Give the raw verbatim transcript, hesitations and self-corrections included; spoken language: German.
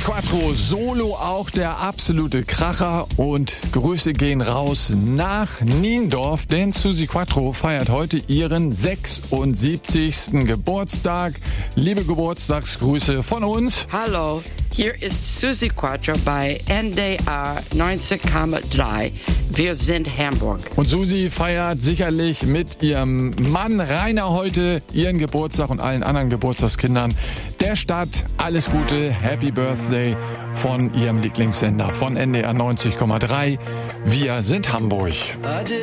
Quattro Solo, auch der absolute Kracher, und Grüße gehen raus nach Niendorf, denn Susi Quattro feiert heute ihren sechsundsiebzigsten Geburtstag. Liebe Geburtstagsgrüße von uns. Hallo, hier ist Susi Quattro bei N D R neunzig Komma drei. Wir sind Hamburg. Und Susi feiert sicherlich mit ihrem Mann Rainer heute ihren Geburtstag und allen anderen Geburtstagskindern der Stadt alles Gute, Happy Birthday von ihrem Lieblingssender von N D R neunzig Komma drei. Wir sind Hamburg.